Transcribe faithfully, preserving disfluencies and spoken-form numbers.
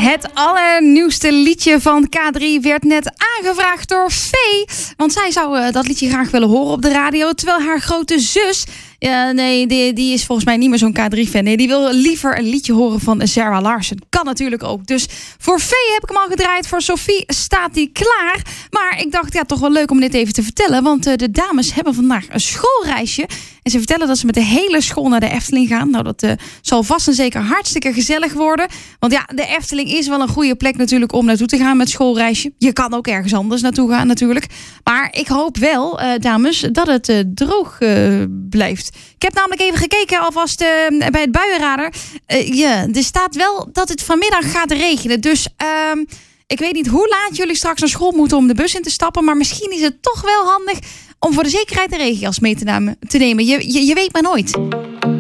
Het allernieuwste liedje van K drie werd net aangevraagd door Vee. Want zij zou uh, dat liedje graag willen horen op de radio. Terwijl haar grote zus... Ja, nee, die, die is volgens mij niet meer zo'n K drie-fan. Nee, die wil liever een liedje horen van Zara Larsson. Kan natuurlijk ook. Dus voor Vee heb ik hem al gedraaid. Voor Sophie staat hij klaar. Maar ik dacht, ja, toch wel leuk om dit even te vertellen. Want uh, de dames hebben vandaag een schoolreisje. En ze vertellen dat ze met de hele school naar de Efteling gaan. Nou, dat uh, zal vast en zeker hartstikke gezellig worden. Want ja, de Efteling is wel een goede plek natuurlijk om naartoe te gaan met schoolreisje. Je kan ook ergens anders naartoe gaan natuurlijk. Maar ik hoop wel, uh, dames, dat het uh, droog uh, blijft. Ik heb namelijk even gekeken alvast uh, bij het buienradar. Uh, ja, er staat wel dat het vanmiddag gaat regenen. Dus uh, ik weet niet hoe laat jullie straks naar school moeten om de bus in te stappen. Maar misschien is het toch wel handig om voor de zekerheid een regenjas mee te nemen. Te nemen. Je, je, je weet maar nooit.